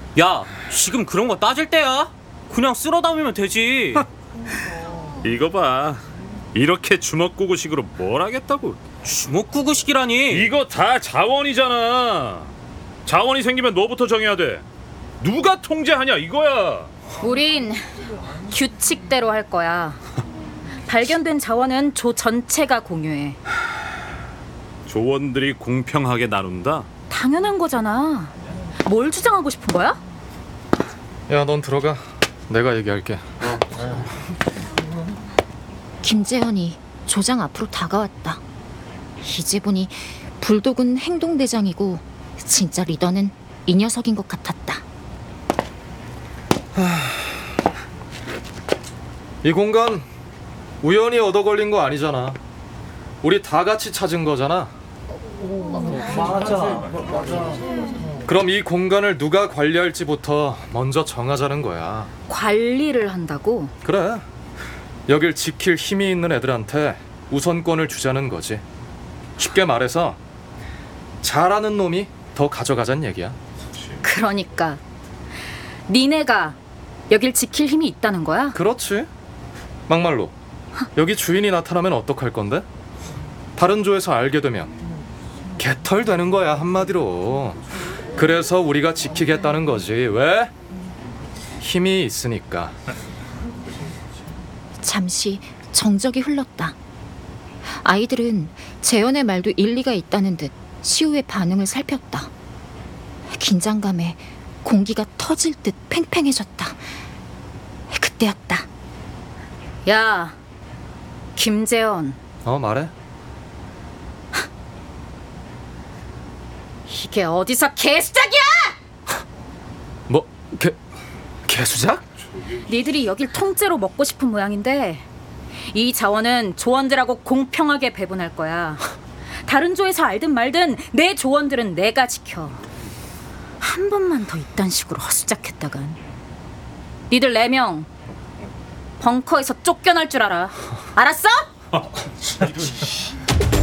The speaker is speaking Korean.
야, 지금 그런 거 따질 때야? 그냥 쓸어 담으면 되지. 이거 봐. 이렇게 주먹구구식으로 뭘 하겠다고. 주먹구구식이라니. 이거 다 자원이잖아. 자원이 생기면 너부터 정해야 돼. 누가 통제하냐 이거야. 우린 규칙대로 할 거야. 발견된 자원은 조 전체가 공유해. 조원들이 공평하게 나눈다? 당연한 거잖아. 뭘 주장하고 싶은 거야? 야, 넌 들어가. 내가 얘기할게. 김재현이 조장 앞으로 다가왔다. 이제 보니 불독은 행동대장이고 진짜 리더는 이 녀석인 것 같았다. 이 공간 우연히 얻어 걸린 거 아니잖아. 우리 다 같이 찾은 거잖아. 그럼 이 공간을 누가 관리할지부터 먼저 정하자는 거야. 관리를 한다고? 그래. 여길 지킬 힘이 있는 애들한테 우선권을 주자는 거지. 쉽게 말해서 잘하는 놈이 더 가져가자는 얘기야. 그러니까 니네가 여길 지킬 힘이 있다는 거야? 그렇지. 막말로 여기 주인이 나타나면 어떡할 건데? 다른 조에서 알게 되면 개털 되는 거야, 한마디로. 그래서 우리가 지키겠다는 거지. 왜? 힘이 있으니까. 잠시 정적이 흘렀다. 아이들은 재현의 말도 일리가 있다는 듯 시우의 반응을 살폈다. 긴장감에 공기가 터질 듯 팽팽해졌다. 그때였다. 야, 김재현, 말해. 이게 어디서 개수작이야! 뭐? 개수작? 니들이 여길 통째로 먹고 싶은 모양인데 이 자원은 조원들하고 공평하게 배분할 거야. 다른 조에서 알든 말든 내 조원들은 내가 지켜. 한 번만 더 이딴 식으로 허수작했다간 니들 4명 벙커에서 쫓겨날 줄 알아. 알았어?